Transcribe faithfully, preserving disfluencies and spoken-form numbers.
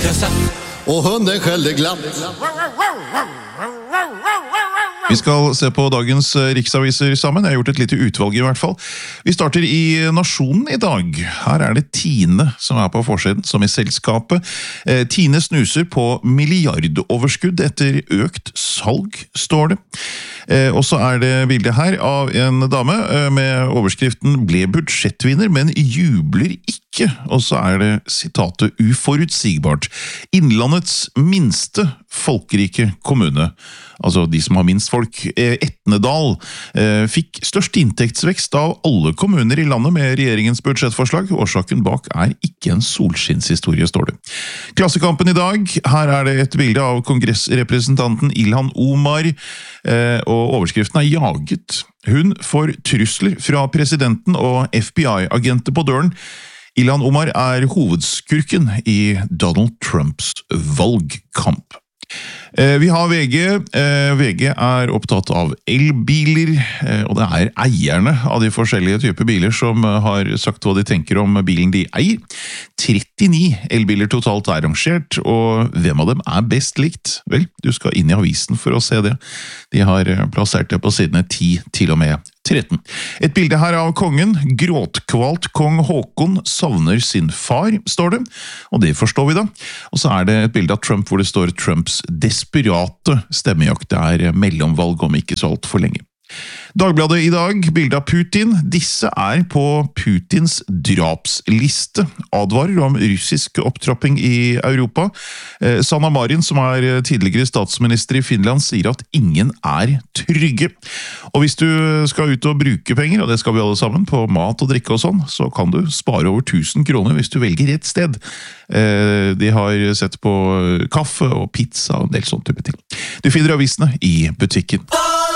Och hunden skällde glatt. Vi skal se på dagens riksaviser sammen. Jeg har gjort et lite utvalg i hvert fall. Vi starter i Nasjonen i dag. Her er det Tine som er på forsiden, som i selskapet. Tine snuser på milliardoverskudd etter økt salg, står det. Og så er det bildet her av en dame med overskriften «Ble budsjettvinner, men jubler ikke». Og så er det sitatet «Uforutsigbart». Innlandets minste folkerike kommune, altså de som har minst folk, Etnedal, fikk størst inntektsvekst av alle kommuner i landet med regjeringens budsjettforslag. Årsaken bak er ikke en solskinnshistorie, står det. Klassekampen i dag, her er det et bilde av kongressrepresentanten Ilhan Omar, og overskriften er «Jaget». Hun får trusler fra presidenten og F B I-agenter på døren. Ilhan Omar er hovedskurken i Donald Trumps valgkamp. Vi har V G. V G er opptatt av elbiler, og det er eierne av de forskjellige typer biler som har sagt hva de tenker om bilen de eier. trettini elbiler totalt er rangert, og hvem av dem er best likt? Vel, du skal inn i avisen for å se det. De har plassert det på sidene ti til og med tretten. Et bilde her av kongen. Gråtkvalt kong Håkon savner sin far, står det. Og det forstår vi da. Og så er det et bilde av Trump hvor det står Trumps desperate stemmejakt. Det er mellomvalg om ikke så alt for lenge. Dagbladet i dag, bilde av Putin. Disse er på Putins drapsliste. Advarer om russisk opptrapping i Europa. Eh, Sanna Marin, som er tidligere statsminister i Finland, sier at ingen er trygge. Og hvis du skal ut og bruke penger, og det skal vi alle sammen, på mat og drikke og sånn, så kan du spare over tusen kroner hvis du velger rett sted. Eh, de har sett på kaffe og pizza og en del sånne type ting. Du finner avisene i butikken.